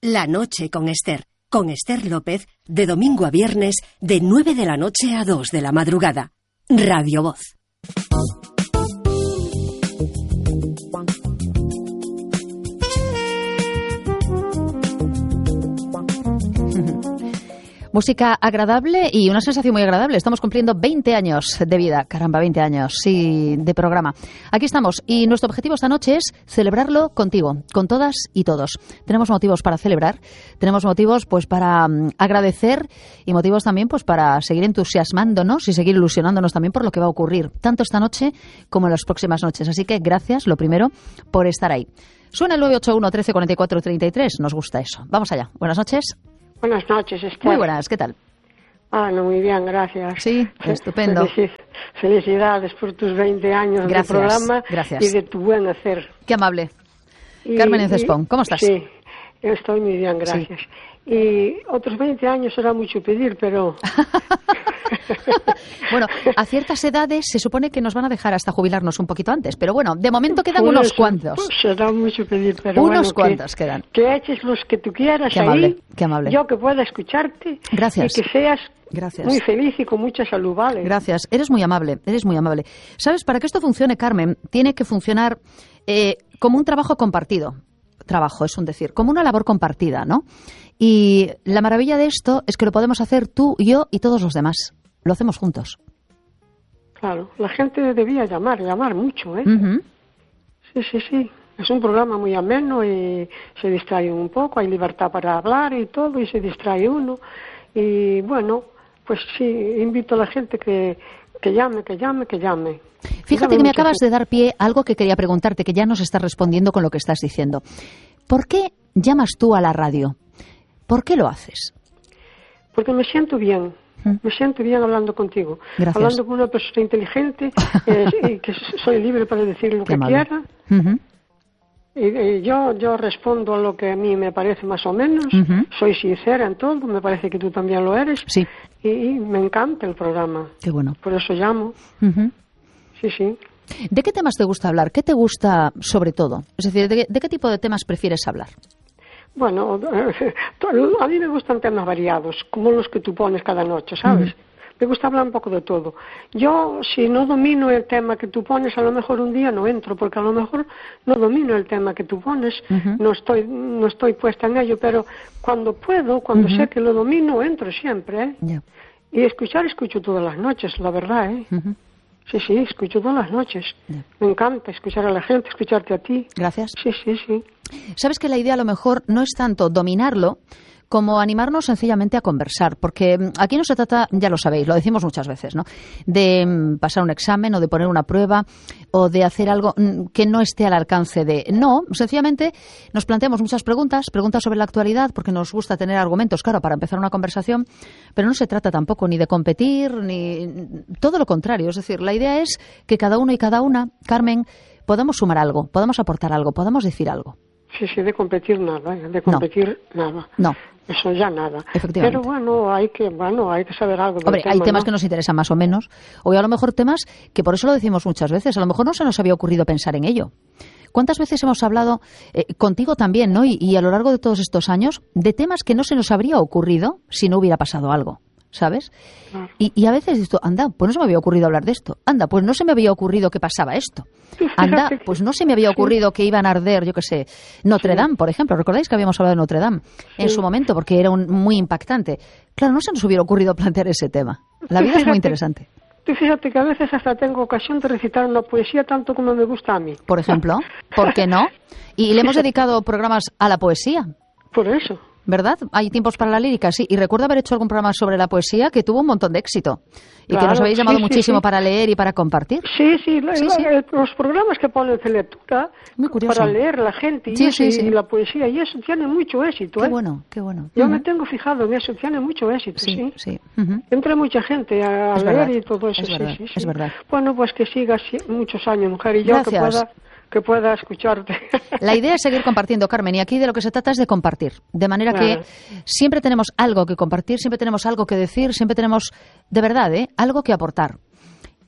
La noche con Esther López, de domingo a viernes, de 9 de la noche a 2 de la madrugada. Radio Voz. Música agradable y una sensación muy agradable. Estamos cumpliendo 20 años de vida. Caramba, 20 años, sí, de programa. Aquí estamos y nuestro objetivo esta noche es celebrarlo contigo, con todas y todos. Tenemos motivos para celebrar, tenemos motivos pues para agradecer y motivos también pues para seguir entusiasmándonos y seguir ilusionándonos también por lo que va a ocurrir, tanto esta noche como en las próximas noches. Así que gracias, lo primero, por estar ahí. Suena el 981 13 44 33, nos gusta eso. Vamos allá. Buenas noches. Buenas noches, Esther. Muy buenas, ¿qué tal? No, muy bien, gracias. Sí, estupendo. Felicidades por tus 20 años de programa y de tu buen hacer. Qué amable. Carmen Encespón, ¿cómo estás? Sí, estoy muy bien, gracias. Sí. Y otros 20 años será mucho pedir, pero... Bueno, a ciertas edades se supone que nos van a dejar hasta jubilarnos un poquito antes, pero bueno, de momento quedan por unos cuantos. Pues será mucho pedir, pero unos cuantos quedan. Que eches los que tú quieras qué ahí. Amable, qué amable. Yo que pueda escucharte. Gracias. Y que seas muy feliz y con mucha salud, ¿vale? Gracias. Eres muy amable, eres muy amable. ¿Sabes? Para que esto funcione, Carmen, tiene que funcionar como un trabajo compartido. Trabajo, es un decir, como una labor compartida, ¿no? Y la maravilla de esto es que lo podemos hacer tú, yo y todos los demás. Lo hacemos juntos. Claro, la gente debía llamar mucho, ¿eh? Uh-huh. Sí. Es un programa muy ameno y se distrae un poco, hay libertad para hablar y todo, y se distrae uno. Y bueno, pues sí, invito a la gente que llame. Fíjate que me acabas de dar pie a algo que quería preguntarte, que ya nos estás respondiendo con lo que estás diciendo. ¿Por qué llamas tú a la radio? ¿Por qué lo haces? Porque me siento bien. Me siento bien hablando contigo. Gracias. Hablando con una persona inteligente y que soy libre para decir lo que quiera. Uh-huh. Y yo respondo a lo que a mí me parece más o menos. Uh-huh. Soy sincera en todo. Me parece que tú también lo eres. Sí. Y me encanta el programa. Qué bueno. Por eso llamo. Uh-huh. Sí. ¿De qué temas te gusta hablar? ¿Qué te gusta sobre todo? Es decir, ¿de qué tipo de temas prefieres hablar? Bueno, a mí me gustan temas variados, como los que tú pones cada noche, ¿sabes? Me gusta hablar un poco de todo. Yo, si no domino el tema que tú pones, a lo mejor un día no entro, porque a lo mejor no domino el tema que tú pones, no estoy puesta en ello, pero cuando puedo, cuando sé que lo domino, entro siempre, ¿eh? Yeah. Y escucho todas las noches, la verdad, ¿eh? Uh-huh. Sí, escucho todas las noches. Yeah. Me encanta escuchar a la gente, escucharte a ti. Gracias. Sí. Sabes que la idea a lo mejor no es tanto dominarlo como animarnos sencillamente a conversar, porque aquí no se trata, ya lo sabéis, lo decimos muchas veces, ¿no?, de pasar un examen o de poner una prueba o de hacer algo que no esté al alcance de... No, sencillamente nos planteamos muchas preguntas sobre la actualidad, porque nos gusta tener argumentos, claro, para empezar una conversación, pero no se trata tampoco ni de competir, ni todo lo contrario. Es decir, la idea es que cada uno y cada una, Carmen, podamos sumar algo, podamos aportar algo, podamos decir algo. Sí, de competir nada, nada. No. Eso ya nada. Efectivamente. Pero bueno, hay que saber algo del Hombre, tema, hay temas, ¿no?, que nos interesan más o menos, o a lo mejor temas que por eso lo decimos muchas veces, a lo mejor no se nos había ocurrido pensar en ello. ¿Cuántas veces hemos hablado contigo también, ¿no?, y a lo largo de todos estos años, de temas que no se nos habría ocurrido si no hubiera pasado algo? ¿Sabes? Claro. Y a veces dices, anda, pues no se me había ocurrido hablar de esto. Anda, pues no se me había ocurrido que pasaba esto. Anda, pues no se me había ocurrido que iban a arder, yo qué sé, Notre Dame, por ejemplo. ¿Recordáis que habíamos hablado de Notre Dame en su momento? Porque era muy impactante. Claro, no se nos hubiera ocurrido plantear ese tema. La vida es muy interesante. Tú fíjate que a veces hasta tengo ocasión de recitar una poesía tanto como me gusta a mí. Por ejemplo, ¿por qué no? Y le hemos dedicado programas a la poesía. Por eso. ¿Verdad? Hay tiempos para la lírica, sí. Y recuerdo haber hecho algún programa sobre la poesía que tuvo un montón de éxito. Y claro, que nos habéis llamado muchísimo para leer y para compartir. Sí. Los programas que ponen de lectura para leer la gente y la poesía, y eso tiene mucho éxito. Qué bueno. Yo me tengo fijado en eso, tiene mucho éxito, sí. Uh-huh. Entra mucha gente a leer y todo eso. Es verdad. Bueno, pues que sigas muchos años, mujer, y yo que pueda escucharte. La idea es seguir compartiendo, Carmen, y aquí de lo que se trata es de compartir. De manera que siempre tenemos algo que compartir, siempre tenemos algo que decir, siempre tenemos, de verdad, algo que aportar.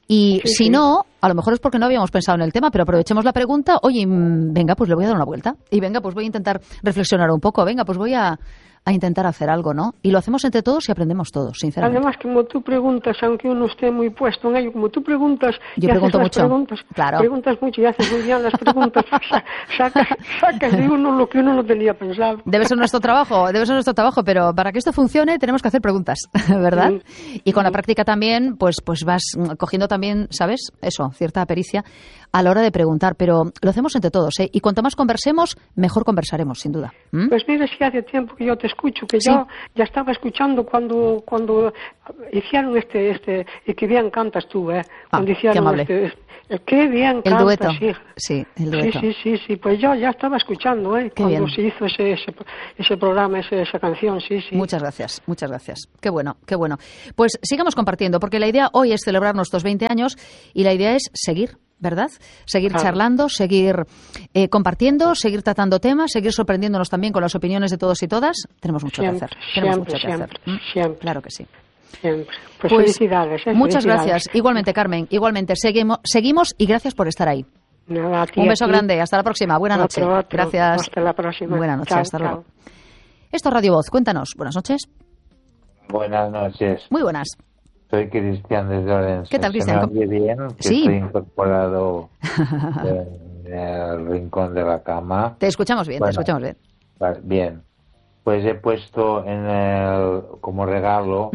Y Sí, si sí. no, a lo mejor es porque no habíamos pensado en el tema, pero aprovechemos la pregunta. Oye, venga, pues le voy a dar una vuelta. Y venga, pues voy a intentar reflexionar un poco. Venga, pues voy a intentar hacer algo, ¿no? Y lo hacemos entre todos y aprendemos todos, sinceramente. Además, como tú preguntas, aunque uno esté muy puesto en ello, como tú preguntas Yo y pregunto haces las mucho, preguntas, claro. preguntas mucho y haces muy bien las preguntas, sacas de uno lo que uno no tenía pensado. Debe ser nuestro trabajo, pero para que esto funcione tenemos que hacer preguntas, ¿verdad? Y con la práctica también, pues vas cogiendo también, ¿sabes? Eso, cierta pericia a la hora de preguntar, pero lo hacemos entre todos, ¿eh? Y cuanto más conversemos, mejor conversaremos, sin duda. Pues mira, si hace tiempo que yo te escucho, que Sí. yo ya estaba escuchando cuando hicieron y que bien cantas tú, cuando qué hicieron amable. qué bien El cantas, dueto. hija. Sí, el dueto. Sí, pues yo ya estaba escuchando, Qué cuando bien. se hizo ese programa, esa canción, sí. Muchas gracias, muchas gracias. Qué bueno, qué bueno. Pues sigamos compartiendo, porque la idea hoy es celebrar nuestros 20 años y la idea es seguir, ¿verdad? Seguir Claro. charlando, seguir compartiendo, seguir tratando temas, seguir sorprendiéndonos también con las opiniones de todos y todas. Tenemos mucho Siempre, que hacer. Tenemos siempre, mucho que hacer. siempre. Claro que sí. Siempre. Pues Pues, felicidades, muchas felicidades. gracias. Igualmente, Carmen, igualmente. Seguimos y gracias por estar ahí. Nada, a ti, Un a beso ti. grande. Hasta la próxima. Buena noche. Otro. Gracias. Hasta la próxima. Buena noche. Chao, Hasta chao. luego. Esto es Radio Voz. Cuéntanos. Buenas noches. Buenas noches. Muy buenas. Soy Cristian desde Orense. ¿Qué tal, Cristian? ¿Se me oye bien? Que Sí. Estoy incorporado en el rincón de la cama. Te escuchamos bien, Bueno, te escuchamos bien. Vale, bien. Pues he puesto como regalo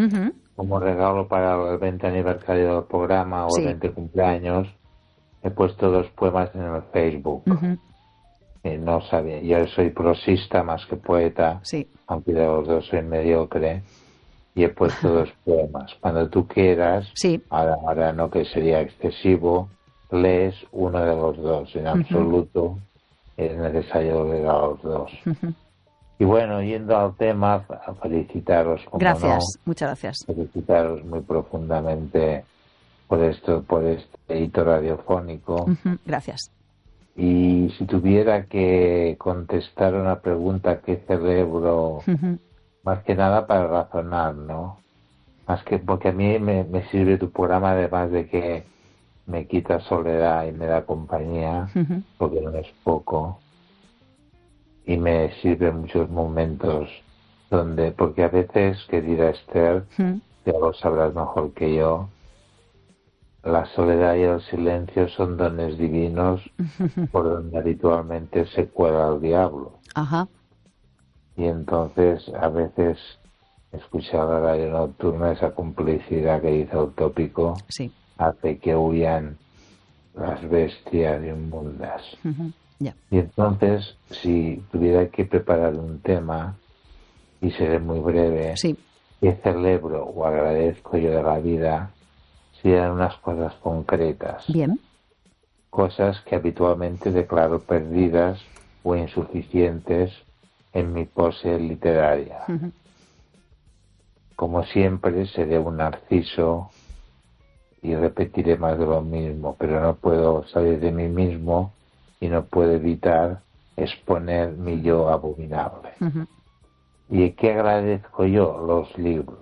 para el 20 aniversario del programa o Sí. el 20 cumpleaños, he puesto 2 poemas en el Facebook. Ujú. No sabía, yo soy prosista más que poeta, Sí. aunque de los dos soy mediocre, y he puesto 2 poemas. Cuando tú quieras, Sí. ahora no, que sería excesivo, lees uno de los 2. En absoluto es necesario leer a los 2. Ujú. Y bueno, yendo al tema, a felicitaros, como Gracias, no, muchas gracias. felicitaros muy profundamente por este hito radiofónico. Ujú. Gracias. Y si tuviera que contestar una pregunta que celebro, Ujú. más que nada para razonar, ¿no? Más que porque a mí me sirve tu programa, además de que me quita soledad y me da compañía, Ujú. porque no es poco, y me sirve en muchos momentos porque a veces, querida Esther, Ujú. ya lo sabrás mejor que yo, la soledad y el silencio son dones divinos por donde habitualmente se cuela el diablo. Ajá. Y entonces, a veces, escuchar la radio nocturna, esa complicidad que dice Utópico, Sí. hace que huyan las bestias inmundas. Ujú. Ya. Y entonces, si tuviera que preparar un tema, y seré muy breve, Sí. que celebro o agradezco yo de la vida, serían unas cosas concretas. Bien. Cosas que habitualmente declaro perdidas o insuficientes en mi pose literaria. Ujú. Como siempre, seré un narciso y repetiré más de lo mismo, pero no puedo salir de mí mismo y no puedo evitar exponer mi yo abominable. Ujú. ¿Y qué agradezco yo? Los libros.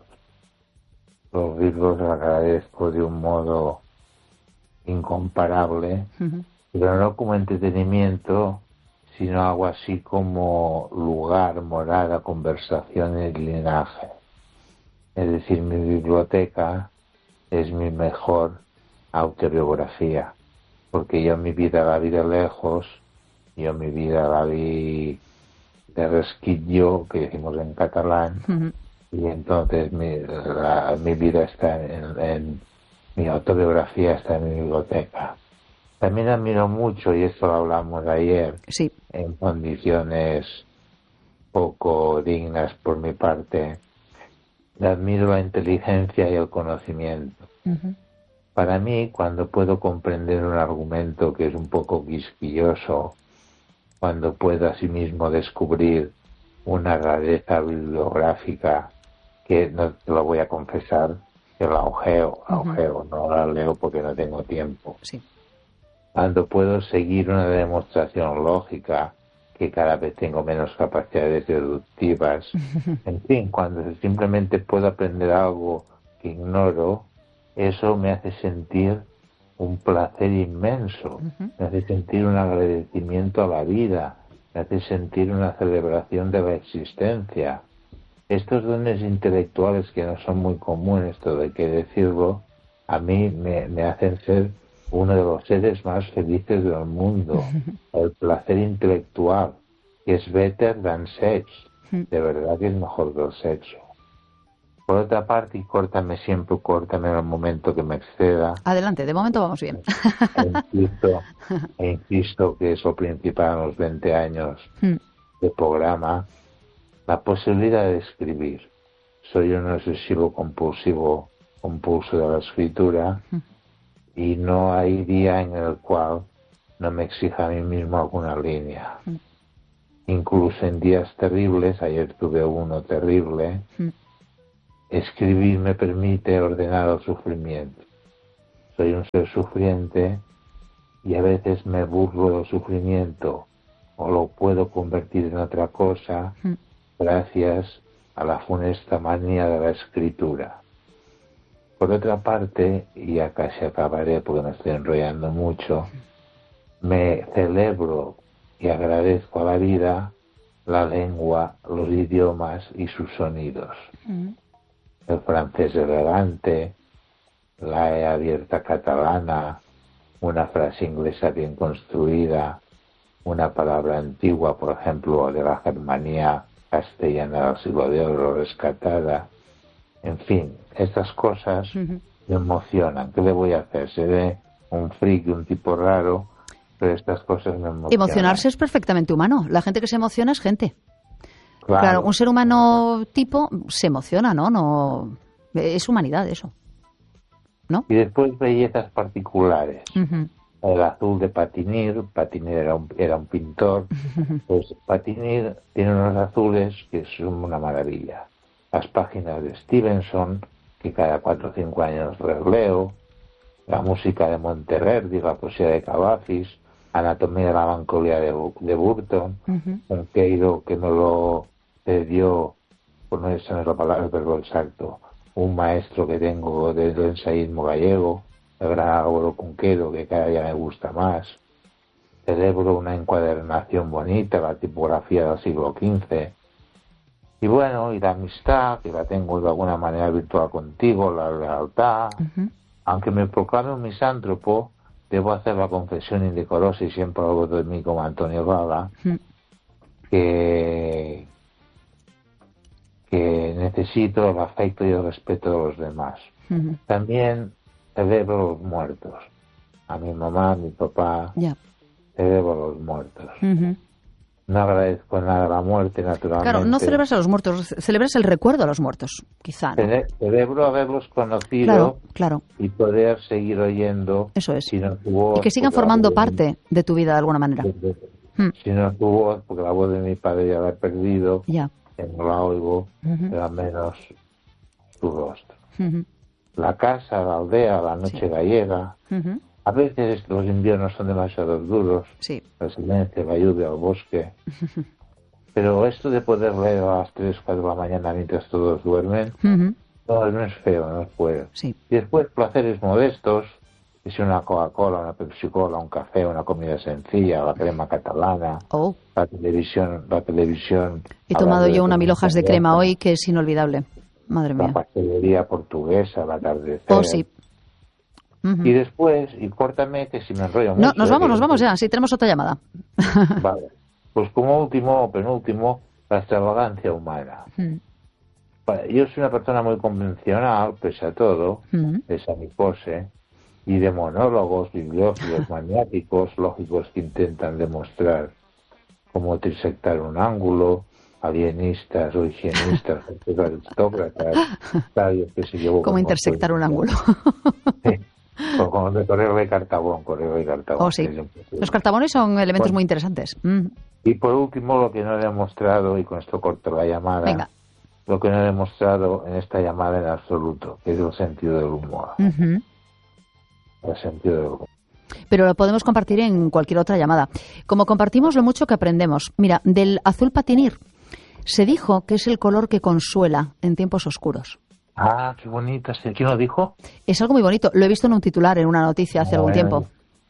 Los libros los agradezco de un modo incomparable, Ujú. pero no como entretenimiento, sino algo así como lugar, morada, conversación y linaje. Es decir, mi biblioteca es mi mejor autobiografía, porque yo mi vida la vi de lejos, yo mi vida la vi de resquillo, que decimos en catalán, Ujú. y entonces mi vida está mi autobiografía está en mi biblioteca. También admiro mucho, y esto lo hablamos ayer, Sí. en condiciones poco dignas por mi parte, admiro la inteligencia y el conocimiento. Ujú. Para mí, cuando puedo comprender un argumento que es un poco quisquilloso, cuando puedo asimismo descubrir una rareza bibliográfica que no te lo voy a confesar, que la ojeo, no la leo porque no tengo tiempo. Sí. Cuando puedo seguir una demostración lógica, que cada vez tengo menos capacidades deductivas, en fin, cuando simplemente puedo aprender algo que ignoro, eso me hace sentir un placer inmenso, me hace sentir un agradecimiento a la vida, me hace sentir una celebración de la existencia. Estos dones intelectuales que no son muy comunes, todo hay que decirlo, a mí me hacen ser uno de los seres más felices del mundo. El placer intelectual, que es better than sex, de verdad que es mejor que el sexo. Por otra parte, y córtame en el momento que me exceda. Adelante, de momento vamos bien. Insisto que es lo principal en los 20 años de programa, la posibilidad de escribir. Soy un obsesivo compulso de la escritura y no hay día en el cual no me exija a mí mismo alguna línea. Incluso en días terribles, ayer tuve uno terrible, escribir me permite ordenar el sufrimiento. Soy un ser sufriente y a veces me burlo del sufrimiento o lo puedo convertir en otra cosa gracias a la funesta manía de la escritura. Por otra parte, y ya casi acabaré porque me estoy enrollando mucho, me celebro y agradezco a la vida la lengua, los idiomas y sus sonidos. El francés elegante, la E abierta catalana, una frase inglesa bien construida, una palabra antigua, por ejemplo, de la Germanía castellana del siglo de oro rescatada. En fin, estas cosas me emocionan. ¿Qué le voy a hacer? Seré un friki, un tipo raro, pero estas cosas me emocionan. Emocionarse es perfectamente humano. La gente que se emociona es gente. Claro, un ser humano tipo se emociona, ¿no? Es humanidad eso, ¿no? Y después bellezas particulares. El azul de Patinir era un pintor, pues Patinir tiene unos azules que son una maravilla. Las páginas de Stevenson, que cada 4 o 5 años releo, la música de Monteverdi, la poesía de Cavafis, Anatomía de la melancolía de Burton, un Queiro que me lo dio, por no esa no es la palabra, el verbo exacto, un maestro que tengo del ensayismo gallego, el gran Álvaro Cunqueiro, que cada día me gusta más. Celebro una encuadernación bonita, la tipografía del siglo XV. Y bueno, y la amistad, que la tengo de alguna manera virtual contigo, la lealtad. Aunque me proclame un misántropo, debo hacer la confesión indecorosa y siempre hablo de mí como Antonio Vaga, que necesito el afecto y el respeto de los demás. También celebro los muertos. A mi mamá, a mi papá, celebro los muertos. No agradezco nada a la muerte, naturalmente. Claro, no celebras a los muertos, celebras el recuerdo a los muertos, quizá, ¿no? Celebro haberlos conocido, claro. Y poder seguir oyendo. Eso es. Si no tu voz, y que sigan formando parte de tu vida de alguna manera. Si no tu voz, porque la voz de mi padre ya la he perdido, que no la oigo, pero al menos tu rostro. La casa, la aldea, la noche gallega. A veces los inviernos son demasiado duros, el silencio, la lluvia, el bosque. Pero esto de poder leer a las 3, 4 de la mañana mientras todos duermen, no es feo, no es bueno. Y después placeres modestos, que si una Coca-Cola, una Pepsi-Cola, un café, una comida sencilla, la crema catalana, la televisión. He tomado yo una 1000 hojas de crema hoy que es inolvidable. Madre mía. La pastelería portuguesa, la atardecer. Y después, y córtame que si me enrollo mucho. No, nos vamos ya, sí, tenemos otra llamada. Vale, pues como último o penúltimo, la extravagancia humana. Yo soy una persona muy convencional, pese a todo, pese a mi pose, y de monólogos, bibliófilos, maniáticos, lógicos que intentan demostrar cómo trisectar un ángulo, alienistas o higienistas, aristócratas, sabios que se llevó. ¿Cómo intersectar un ángulo? O como de Correo de Cartabón. Los cartabones son elementos muy interesantes. Y por último, lo que no he demostrado, y con esto corto la llamada, lo que no he demostrado en esta llamada en absoluto, que es el sentido del humor. El sentido del humor. Pero lo podemos compartir en cualquier otra llamada. Como compartimos lo mucho que aprendemos. Mira, del azul Patinir se dijo que es el color que consuela en tiempos oscuros. Ah, qué bonita. ¿Quién lo dijo? Es algo muy bonito. Lo he visto en un titular, en una noticia hace algún tiempo.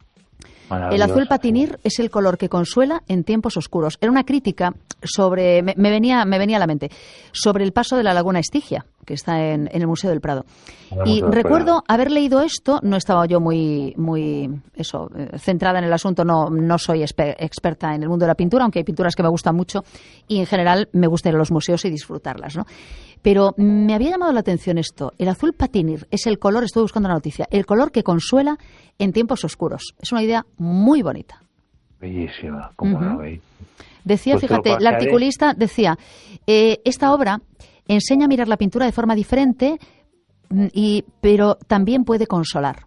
El azul patinir es el color que consuela en tiempos oscuros. Era una crítica sobre, me venía a la mente, sobre el paso de la laguna Estigia, que está en el Museo del Prado. Y recuerdo haber leído esto, no estaba yo muy centrada en el asunto, no soy experta en el mundo de la pintura, aunque hay pinturas que me gustan mucho y en general me gusta ir a los museos y disfrutarlas, ¿no? Pero me había llamado la atención esto. El azul patinir es el color, estoy buscando la noticia, el color que consuela en tiempos oscuros. Es una idea muy bonita. Bellísima, como la veis. Decía, pues fíjate, la articulista decía, esta obra enseña a mirar la pintura de forma diferente, pero también puede consolar.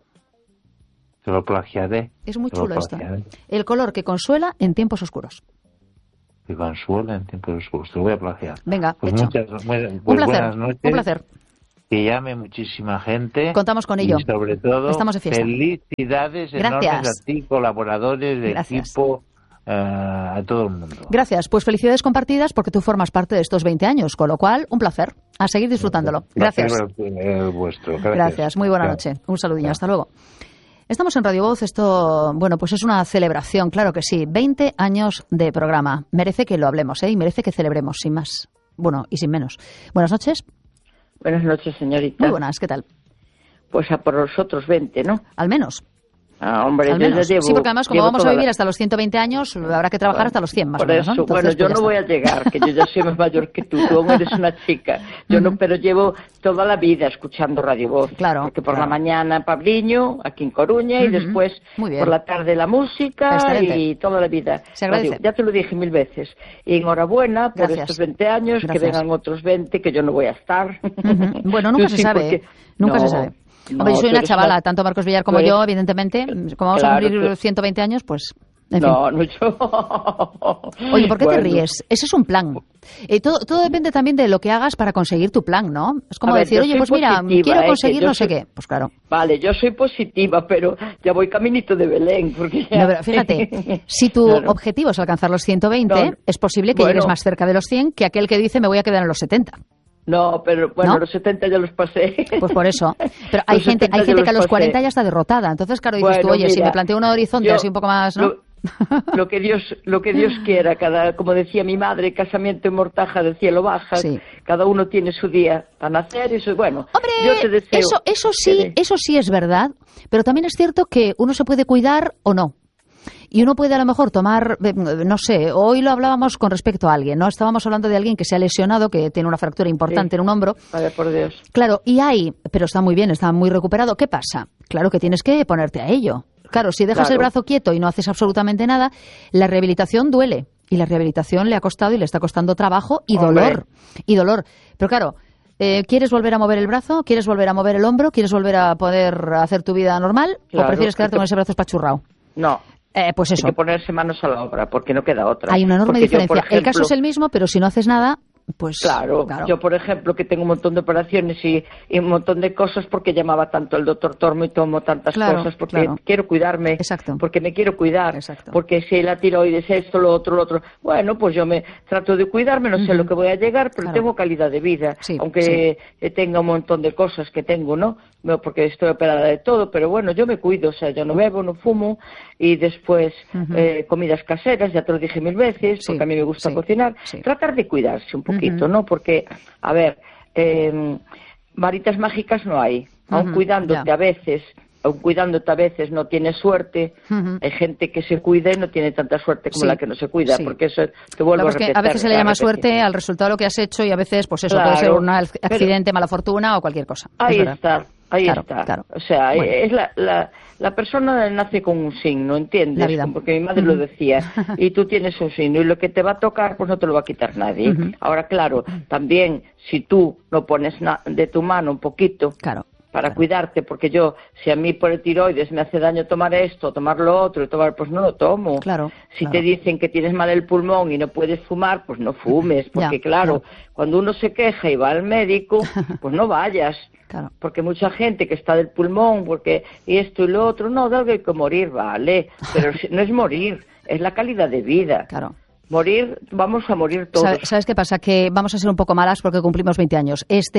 Te lo plagiaré. Es muy chulo esto. El color que consuela en tiempos oscuros. Que consuela en tiempos oscuros. Te lo voy a plagiar. Venga, pues hecho. Un placer. Buenas noches. Un placer. Que llame muchísima gente. Contamos con ello. Y sobre todo, estamos de fiesta. Felicidades enormes a ti, colaboradores, del equipo, a todo el mundo. Gracias. Pues felicidades compartidas porque tú formas parte de estos 20 años, con lo cual, un placer. A seguir disfrutándolo. Gracias. Gracias. Muy buena noche. Un saludillo. Hasta luego. Estamos en Radio Voz, esto, bueno, pues es una celebración, claro que sí. 20 años de programa. Merece que lo hablemos, y merece que celebremos, sin más. Bueno, y sin menos. Buenas noches. Buenas noches, señorita. Muy buenas, ¿qué tal? Pues a por los otros 20, ¿no? Al menos. Ah, hombre, al menos. Sí, porque además, como vamos a vivir hasta los 120 años, habrá que trabajar hasta los 100, más o menos, ¿no? Entonces, bueno, yo no está. voy a llegar, que yo ya soy más mayor que tú aún eres una chica. Yo no, pero llevo toda la vida escuchando Radio Voz. Claro. Porque por la mañana Pabliño, aquí en Coruña, y después por la tarde la música. Excelente. Y toda la vida. Se agradece. Ya te lo dije 1000 veces. Y enhorabuena por estos 20 años, que vengan otros 20, que yo no voy a estar. Bueno, nunca se sabe, porque... Nunca se sabe. Hombre, yo soy una chavala, tanto Marcos Villar como yo, evidentemente. Como vamos a cumplir 120 años, pues... En fin. No yo. Oye, ¿por qué te ríes? Ese es un plan. Todo depende también de lo que hagas para conseguir tu plan, ¿no? Es como decir, oye, pues mira, quiero conseguir no sé qué. Pues claro. Vale, yo soy positiva, pero ya voy caminito de Belén. Porque ya... No, pero fíjate, si tu objetivo es alcanzar los 120, es posible que llegues más cerca de los 100 que aquel que dice me voy a quedar en los 70. No, pero bueno, los 70 ya los pasé. Pues por eso. Pero hay gente que a los 40 ya está derrotada. Entonces, claro, dices tú, oye, mira, si me planteo un horizonte así un poco más, ¿no? Lo que Dios quiera, como decía mi madre, casamiento en mortaja del cielo baja, cada uno tiene su día para nacer, y eso, bueno, hombre, yo te deseo. Eso sí es verdad, pero también es cierto que uno se puede cuidar o no. Y uno puede a lo mejor tomar, no sé, hoy lo hablábamos con respecto a alguien, ¿no? Estábamos hablando de alguien que se ha lesionado, que tiene una fractura importante en un hombro. Vale, por Dios. Claro, pero está muy bien, está muy recuperado. ¿Qué pasa? Claro que tienes que ponerte a ello. Claro, si dejas el brazo quieto y no haces absolutamente nada, la rehabilitación duele. Y la rehabilitación le ha costado y le está costando trabajo y dolor. Y dolor. Pero claro, ¿quieres volver a mover el brazo? ¿Quieres volver a mover el hombro? ¿Quieres volver a poder hacer tu vida normal? ¿O prefieres quedarte con ese brazo espachurrado? No. Pues eso. Hay que ponerse manos a la obra, porque no queda otra. Hay una enorme diferencia. Yo, ejemplo, el caso es el mismo, pero si no haces nada, pues... Claro. Yo, por ejemplo, que tengo un montón de operaciones y un montón de cosas, porque llamaba tanto el doctor Tormo y tomo tantas cosas, porque quiero cuidarme. Exacto. Porque me quiero cuidar. Exacto. Porque si la tiroides, esto, lo otro... Bueno, pues yo me trato de cuidarme, no sé lo que voy a llegar, pero tengo calidad de vida. Sí, aunque tenga un montón de cosas que tengo, ¿no? Porque estoy operada de todo, pero bueno, yo me cuido, o sea, yo no bebo, no fumo, y después comidas caseras, ya te lo dije 1000 veces, porque a mí me gusta cocinar. Tratar de cuidarse un poquito, ¿no? Porque, a ver, varitas mágicas no hay, aun cuidándote a veces no tienes suerte, hay gente que se cuida y no tiene tanta suerte como la que no se cuida, porque eso te vuelvo a repetir. A veces se le llama suerte al resultado de lo que has hecho y a veces, pues eso, puede ser un accidente, mala fortuna o cualquier cosa. Ahí está. O sea, es la persona nace con un signo, ¿entiendes? La vida. Porque mi madre lo decía, y tú tienes un signo, y lo que te va a tocar, pues no te lo va a quitar nadie. Ahora, claro, también, si tú no pones de tu mano un poquito... para cuidarte, porque si a mí por el tiroides me hace daño tomar esto, tomar lo otro, pues no lo tomo. Si te dicen que tienes mal el pulmón y no puedes fumar, pues no fumes, porque cuando uno se queja y va al médico, pues no vayas. Porque mucha gente que está del pulmón, y esto y lo otro, no, de algo hay que morir, vale, pero no es morir, es la calidad de vida. Morir, vamos a morir todos. ¿Sabes qué pasa? Que vamos a ser un poco malas porque cumplimos 20 años.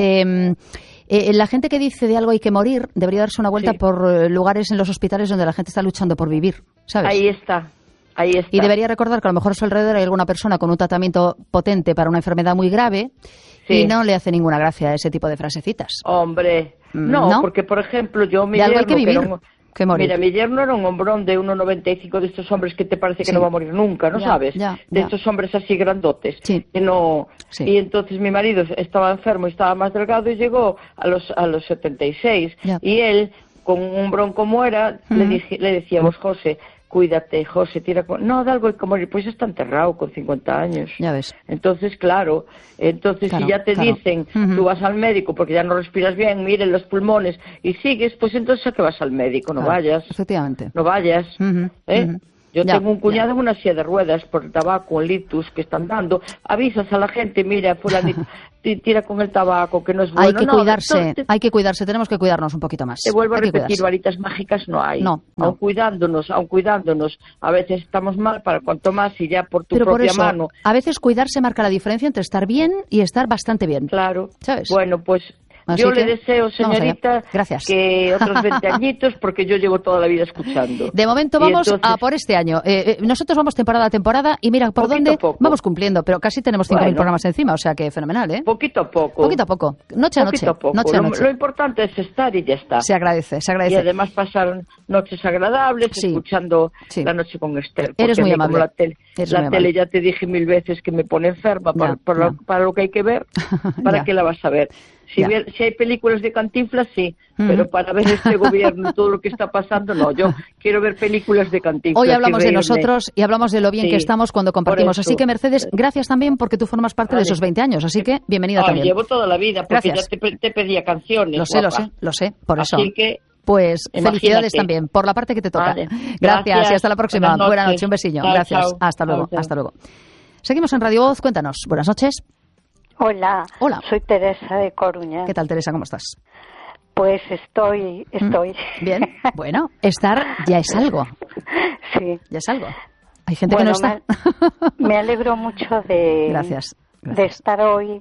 La gente que dice de algo hay que morir debería darse una vuelta por lugares en los hospitales donde la gente está luchando por vivir, ¿sabes? Ahí está. Y debería recordar que a lo mejor a su alrededor hay alguna persona con un tratamiento potente para una enfermedad muy grave y no le hace ninguna gracia a ese tipo de frasecitas. Hombre, no, porque por ejemplo yo mi yerno, hay que vivir. Mira, mi yerno era un hombrón de 1,95, de estos hombres que te parece que no va a morir nunca, ¿no sabes? De estos hombres así grandotes. Que no... Y entonces mi marido estaba enfermo y estaba más delgado y llegó a los 76. Y él, con un hombrón como era, le decíamos, José, cuídate, José, no, de algo hay que morir, pues está enterrado con 50 años. Ya ves. Entonces, claro, si ya te dicen, tú vas al médico porque ya no respiras bien, miren los pulmones y sigues, pues entonces ¿a qué vas al médico? No vayas. Efectivamente. No vayas. Yo tengo un cuñado en una silla de ruedas por el tabaco, el litus que están dando. Avisas a la gente, mira, fulanito, tira con el tabaco, que no es bueno. Hay que cuidarse, tenemos que cuidarnos un poquito más. Te vuelvo a repetir, varitas mágicas no hay. No. Aun cuidándonos, a veces estamos mal para cuanto más y ya por tu propia mano. A veces cuidarse marca la diferencia entre estar bien y estar bastante bien. Claro. ¿Sabes? Bueno, pues... Yo le deseo, señorita, que otros 20 añitos, porque yo llevo toda la vida escuchando. De momento vamos a por este año. Nosotros vamos temporada a temporada y mira por dónde vamos cumpliendo, pero casi tenemos 5.000 programas encima, o sea que fenomenal, ¿eh? Poquito a poco. Poquito a poco, noche a noche. Noche a noche. Lo importante es estar y ya está. Se agradece. Y además pasar noches agradables escuchando La Noche con Esther. Eres muy amable. La tele ya te dije 1000 veces que me pone enferma para lo que hay que ver. ¿Para qué la vas a ver? Si hay películas de Cantinflas, sí, pero para ver este gobierno y todo lo que está pasando, no. Yo quiero ver películas de Cantinflas. Hoy hablamos de nosotros y hablamos de lo bien que estamos cuando compartimos. Así que, Mercedes, gracias también porque tú formas parte de esos 20 años. Así que, bienvenida también. Llevo toda la vida porque ya te pedía canciones. Lo sé, por eso. Así que... Pues felicidades también por la parte que te toca. Gracias y hasta la próxima. Buenas noches, un besillo. Gracias. Chao. Hasta luego. Seguimos en Radio Voz. Cuéntanos. Buenas noches. Hola, soy Teresa de Coruña. ¿Qué tal, Teresa? ¿Cómo estás? Pues estoy. Bien, bueno, estar ya es algo. Sí. Ya es algo. Hay gente que no está. Me alegro mucho de... Gracias. De estar hoy,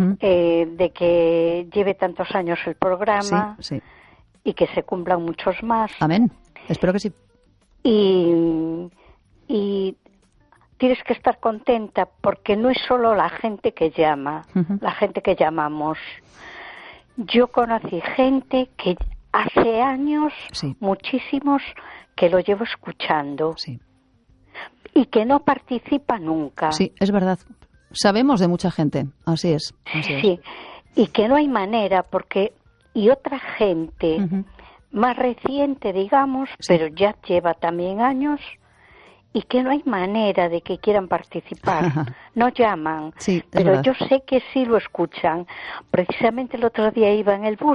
de que lleve tantos años el programa y que se cumplan muchos más. Amén. Espero que sí. Y tienes que estar contenta porque no es solo la gente que llama, la gente que llamamos. Yo conocí gente que hace años, muchísimos, que lo llevo escuchando y que no participa nunca. Sí, es verdad. Sabemos de mucha gente, así es. Sí, y que no hay manera porque... Y otra gente más reciente, digamos, pero ya lleva también años... y que no hay manera de que quieran participar, no llaman, pero verdad. Yo sé que sí lo escuchan. Precisamente el otro día iba en el bus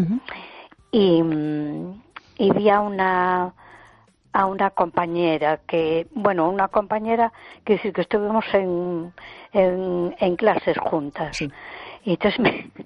y vi a una compañera que decir que estuvimos en clases juntas y entonces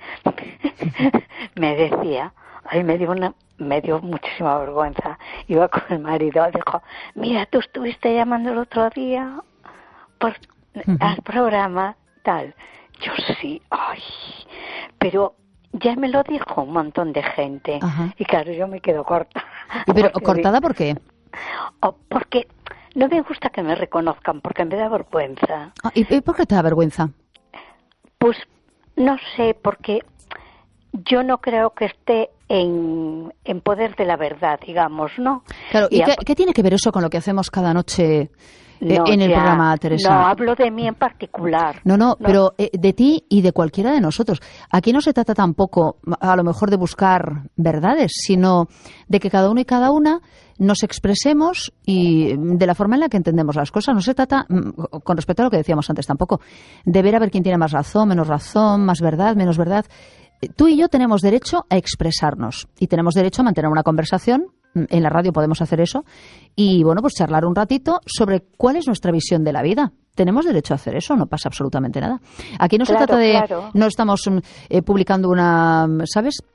me decía, a mí me dio muchísima vergüenza. Iba con el marido, dijo, mira, tú estuviste llamando el otro día al programa, tal. Yo sí, pero ya me lo dijo un montón de gente. Y claro, yo me quedo corta. ¿Pero cortada por qué? Porque no me gusta que me reconozcan, porque me da vergüenza. ¿Y por qué te da vergüenza? Pues, no sé, porque... yo no creo que esté en poder de la verdad, digamos, ¿no? Claro, ¿y qué tiene que ver eso con lo que hacemos cada noche en el programa, Teresa? No, hablo de mí en particular. No, pero de ti y de cualquiera de nosotros. Aquí no se trata tampoco, a lo mejor, de buscar verdades, sino de que cada uno y cada una nos expresemos y de la forma en la que entendemos las cosas. No se trata, con respecto a lo que decíamos antes tampoco, de ver a ver quién tiene más razón, menos razón, más verdad, menos verdad. Tú y yo tenemos derecho a expresarnos y tenemos derecho a mantener una conversación. En la radio podemos hacer eso y, bueno, pues charlar un ratito sobre cuál es nuestra visión de la vida. Tenemos derecho a hacer eso, no pasa absolutamente nada. Aquí no se trata de... No estamos publicando una, ¿sabes?,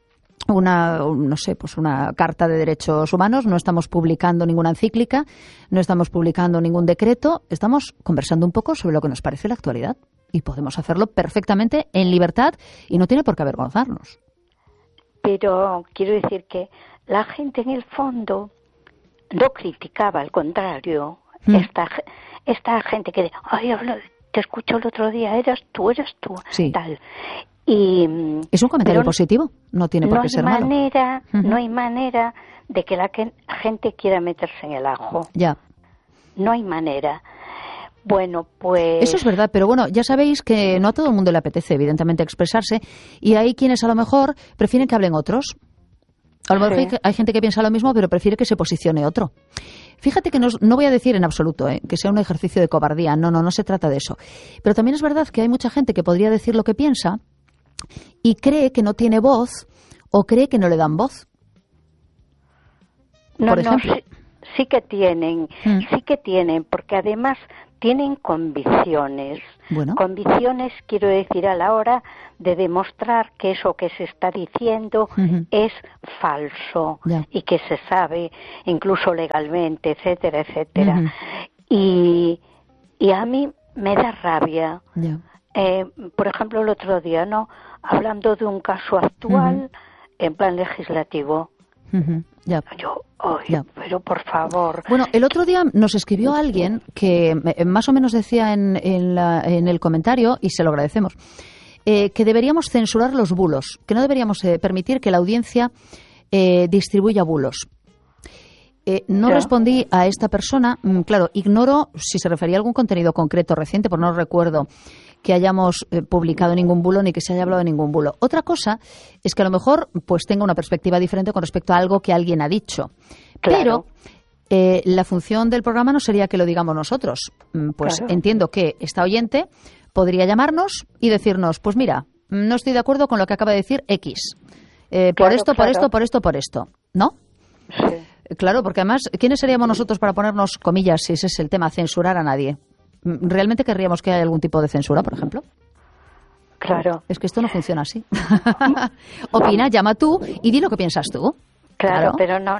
no sé, pues una carta de derechos humanos, no estamos publicando ninguna encíclica, no estamos publicando ningún decreto, estamos conversando un poco sobre lo que nos parece la actualidad y podemos hacerlo perfectamente en libertad y no tiene por qué avergonzarnos. Pero quiero decir que la gente en el fondo no criticaba, al contrario, esta gente que te escucho el otro día, eras tú, sí. Tal. Y es un comentario positivo, no tiene por qué ser malo. No hay manera de que la gente quiera meterse en el ajo. Ya. No hay manera. Bueno, pues... Eso es verdad, pero bueno, ya sabéis que no a todo el mundo le apetece, evidentemente, expresarse, y hay quienes a lo mejor prefieren que hablen otros. A lo mejor hay gente que piensa lo mismo, pero prefiere que se posicione otro. Fíjate que no voy a decir en absoluto que sea un ejercicio de cobardía, no se trata de eso. Pero también es verdad que hay mucha gente que podría decir lo que piensa y cree que no tiene voz o cree que no le dan voz. Por ejemplo. Sí que tienen, porque además tienen convicciones. Bueno. Convicciones, quiero decir, a la hora de demostrar que eso que se está diciendo es falso y que se sabe, incluso legalmente, etcétera, etcétera. Y a mí me da rabia. Por ejemplo, el otro día, hablando de un caso actual en plan legislativo. Pero por favor. Bueno, el otro día nos escribió alguien que más o menos decía en el comentario, y se lo agradecemos, que deberíamos censurar los bulos, que no deberíamos permitir que la audiencia distribuya bulos. No respondí a esta persona, claro, ignoro si se refería a algún contenido concreto reciente, porque no recuerdo que hayamos publicado ningún bulo ni que se haya hablado de ningún bulo. Otra cosa es que a lo mejor pues tenga una perspectiva diferente con respecto a algo que alguien ha dicho. Claro. Pero la función del programa no sería que lo digamos nosotros. Pues entiendo que esta oyente podría llamarnos y decirnos, pues mira, no estoy de acuerdo con lo que acaba de decir X. Por esto, ¿no? Sí. Claro, porque además, ¿quiénes seríamos nosotros para ponernos, comillas, si ese es el tema, censurar a nadie? ¿Realmente querríamos que haya algún tipo de censura, por ejemplo? Claro. Es que esto no funciona así. Opina, llama tú y di lo que piensas tú. Claro. Pero no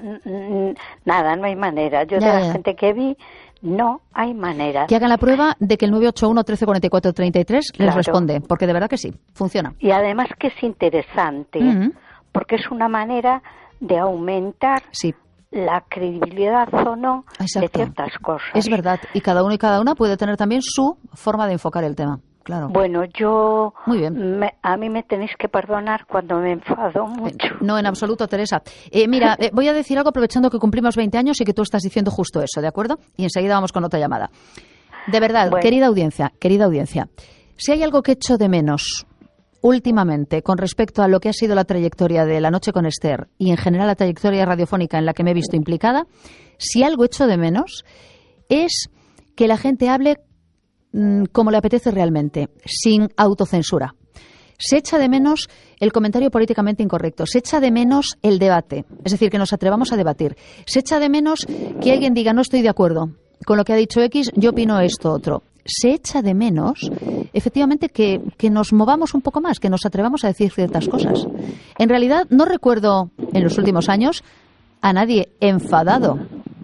hay manera. Yo de la gente que vi, no hay manera. Que hagan la prueba de que el 981 13 44 33 les responde, porque de verdad que sí, funciona. Y además que es interesante, porque es una manera de aumentar la credibilidad o no de ciertas cosas. Es verdad, y cada uno y cada una puede tener también su forma de enfocar el tema. Claro. Bueno, yo... Muy bien. A mí me tenéis que perdonar cuando me enfado mucho. No, en absoluto, Teresa. Mira, voy a decir algo aprovechando que cumplimos 20 años y que tú estás diciendo justo eso, ¿de acuerdo? Y enseguida vamos con otra llamada. De verdad, querida audiencia, si hay algo que echo de menos últimamente con respecto a lo que ha sido la trayectoria de La Noche con Esther y en general la trayectoria radiofónica en la que me he visto implicada, si algo echo de menos es que la gente hable como le apetece realmente, sin autocensura. Se echa de menos el comentario políticamente incorrecto, se echa de menos el debate, es decir, que nos atrevamos a debatir. Se echa de menos que alguien diga no estoy de acuerdo con lo que ha dicho X, yo opino esto otro. Se echa de menos, efectivamente, que nos movamos un poco más, que nos atrevamos a decir ciertas cosas. En realidad, no recuerdo en los últimos años a nadie enfadado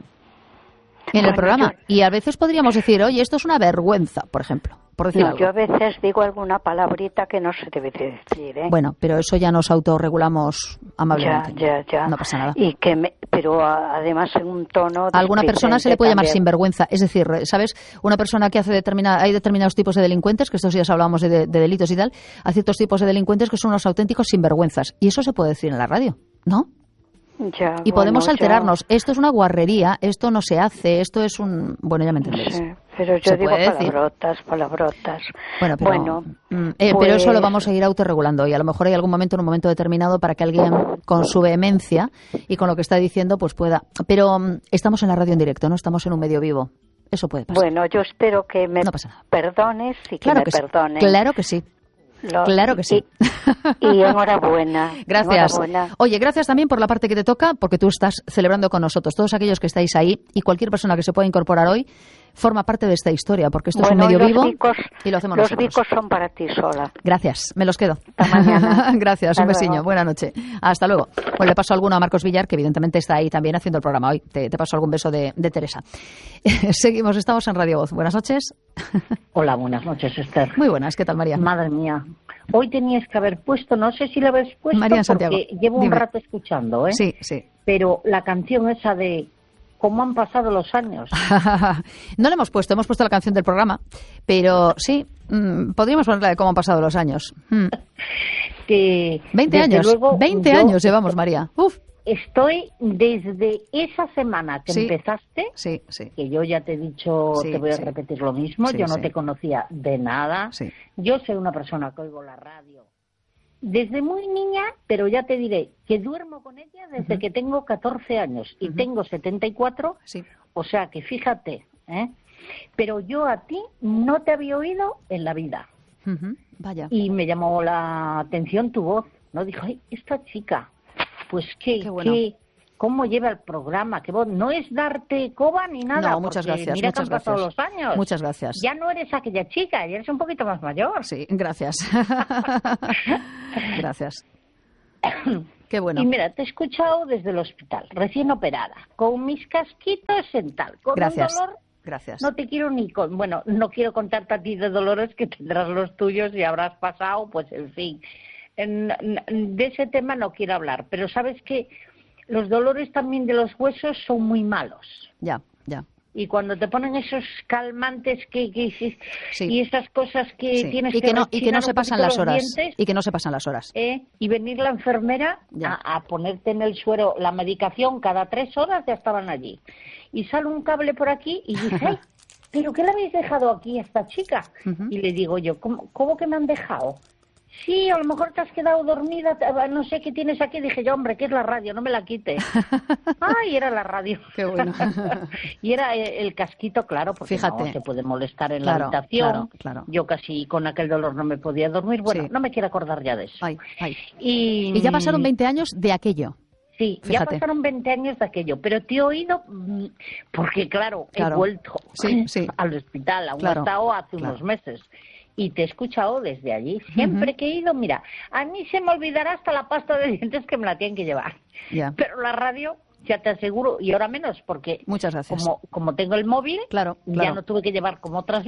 en el programa. Y a veces podríamos decir, oye, esto es una vergüenza, por ejemplo. Por decir algo. Yo a veces digo alguna palabrita que no se debe de decir, ¿eh? Bueno, pero eso ya nos autorregulamos amablemente. Ya. No pasa nada. Pero además en un tono... A alguna persona se le puede llamar sinvergüenza. Es decir, ¿sabes? Una persona que hace hay determinados tipos de delincuentes, que estos días hablábamos de delitos y tal, hay ciertos tipos de delincuentes que son unos auténticos sinvergüenzas. Y eso se puede decir en la radio, ¿no? Y podemos alterarnos. Esto es una guarrería, esto no se hace, esto es un... Bueno, ya me entendéis. Sí, pero yo digo palabrotas. Bueno, pero eso lo vamos a ir autorregulando y a lo mejor hay algún momento, en un momento determinado, para que alguien con su vehemencia y con lo que está diciendo pues pueda... Pero estamos en la radio en directo, no estamos en un medio vivo. Eso puede pasar. Bueno, yo espero que me perdones y que me perdones. Claro que sí. Claro que sí. Y enhorabuena. Gracias. Enhorabuena. Oye, gracias también por la parte que te toca, porque tú estás celebrando con nosotros. Todos aquellos que estáis ahí y cualquier persona que se pueda incorporar hoy, forma parte de esta historia, porque esto es un medio vivo y lo hacemos nosotros. Los bicos son para ti sola. Gracias, me los quedo. Hasta mañana. Gracias, Hasta un besiño, luego. buena noche. Hasta luego. Pues le paso alguno a Marcos Villar, que evidentemente está ahí también haciendo el programa hoy. Te paso algún beso de Teresa. Seguimos, estamos en Radio Voz. Buenas noches. Hola, buenas noches, Esther. Muy buenas, ¿qué tal, María? Madre mía. Hoy tenías que haber puesto, no sé si la habéis puesto, María Santiago, porque llevo un rato escuchando, ¿eh? Sí, sí. Pero la canción esa de ¿cómo han pasado los años? No la hemos puesto la canción del programa, pero sí, podríamos ponerla de cómo han pasado los años. Que 20 años, luego, 20 años llevamos, María. Uf. Estoy desde esa semana que empezaste, que yo ya te he dicho, te voy a repetir lo mismo, yo no te conocía de nada, yo soy una persona que oigo la radio desde muy niña, pero ya te diré que duermo con ella desde que tengo 14 años y tengo 74, o sea que fíjate, pero yo a ti no te había oído en la vida. Vaya. Y me llamó la atención tu voz, ¿no? Dijo, ay, esta chica, pues qué bueno. ¿Cómo lleva el programa? Que vos no es darte coba ni nada. No, muchas gracias. Mira que han pasado los años. Muchas gracias. Ya no eres aquella chica, ya eres un poquito más mayor. Sí, gracias. Gracias. Qué bueno. Y mira, te he escuchado desde el hospital, recién operada, con mis casquitos en tal, con un dolor. Gracias. No te quiero no quiero contarte a ti de dolores que tendrás los tuyos y habrás pasado, pues en fin. De ese tema no quiero hablar, pero sabes que los dolores también de los huesos son muy malos. Ya. Y cuando te ponen esos calmantes y esas cosas que tienes y que no se pasan las horas. Dientes, y que no se pasan las horas. Y venir la enfermera a ponerte en el suero la medicación cada 3 horas, ya estaban allí. Y sale un cable por aquí y dice, ay, ¿pero qué le habéis dejado aquí a esta chica? Y le digo yo, ¿cómo que me han dejado? Sí, a lo mejor te has quedado dormida, no sé qué tienes aquí. Dije yo, hombre, ¿qué es la radio? No me la quites. Ay, era la radio. Qué bueno. Y era el casquito, claro, porque fíjate, no se puede molestar en la habitación. Claro. Yo casi con aquel dolor no me podía dormir. Bueno, no me quiero acordar ya de eso. Ay. Y ya pasaron 20 años de aquello. Sí, fíjate. Ya pasaron 20 años de aquello, pero te he oído porque, claro. He vuelto al hospital, aún he estado hace unos meses. Y te he escuchado desde allí. Siempre que he ido, mira, a mí se me olvidará hasta la pasta de dientes que me la tienen que llevar. Pero la radio, ya te aseguro, y ahora menos, porque muchas gracias. Como tengo el móvil, ya no tuve que llevar como otras